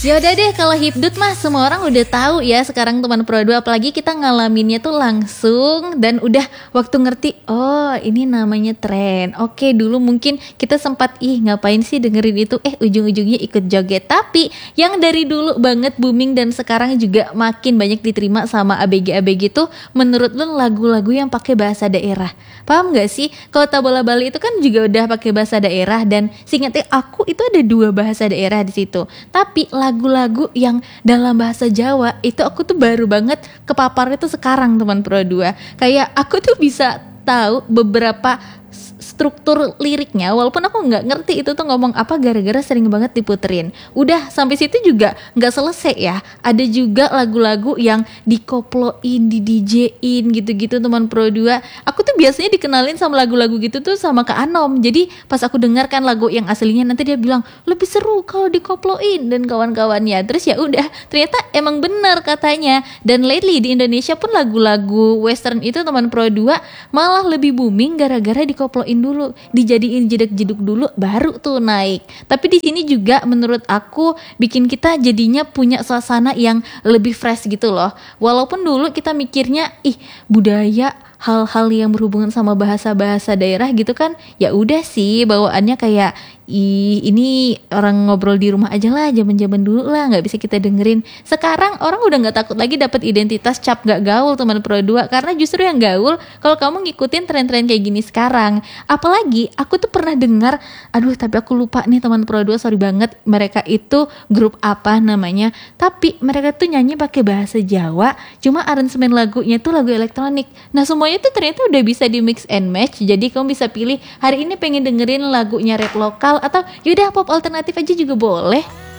Ya udah deh, kalau hipdut mah semua orang udah tahu ya sekarang teman Pro 2, apalagi kita ngalaminnya tuh langsung dan udah waktu ngerti, oh ini namanya tren. Oke, dulu mungkin kita sempat ngapain sih dengerin itu, ujung-ujungnya ikut joget. Tapi yang dari dulu banget booming dan sekarang juga makin banyak diterima sama ABG-ABG tuh, menurut lu lagu-lagu yang pakai bahasa daerah. Paham gak sih? Kalau Tabola Bali itu kan juga udah pakai bahasa daerah, dan seingatnya aku itu ada 2 bahasa daerah di situ. Tapi lagu-lagu yang dalam bahasa Jawa itu aku tuh baru banget kepaparnya tuh sekarang teman Pro 2. Kayak aku tuh bisa tahu beberapa struktur liriknya walaupun aku nggak ngerti itu tuh ngomong apa, gara-gara sering banget diputerin. Udah sampai situ juga nggak selesai ya, ada juga lagu-lagu yang dikoploin, di DJ-in gitu-gitu teman Pro 2. Aku tuh biasanya dikenalin sama lagu-lagu gitu tuh sama Kak Anom. Jadi pas aku dengarkan lagu yang aslinya, nanti dia bilang lebih seru kalau dikoploin dan kawan-kawannya. Terus ya udah, ternyata emang benar katanya. Dan lately di Indonesia pun lagu-lagu western itu teman Pro 2 malah lebih booming gara-gara dikoploin dulu, dijadiin jeduk-jeduk dulu baru tuh naik. Tapi di sini juga menurut aku bikin kita jadinya punya suasana yang lebih fresh gitu loh. Walaupun dulu kita mikirnya budaya, hal-hal yang berhubungan sama bahasa-bahasa daerah gitu kan, ya udah sih bawaannya kayak ini orang ngobrol di rumah aja lah, zaman-zaman dulu lah, nggak bisa kita dengerin. Sekarang orang udah nggak takut lagi dapat identitas cap nggak gaul teman Pro 2, karena justru yang gaul kalau kamu ngikutin tren-tren kayak gini sekarang. Apalagi aku tuh pernah dengar, tapi aku lupa nih teman Pro 2, sorry banget, mereka itu grup apa namanya, tapi mereka tuh nyanyi pakai bahasa Jawa, cuma aransemen lagunya tuh lagu elektronik. Nah semuanya tuh ternyata udah bisa di mix and match, jadi kamu bisa pilih hari ini pengen dengerin lagunya rap lokal atau yaudah pop alternatif aja juga boleh.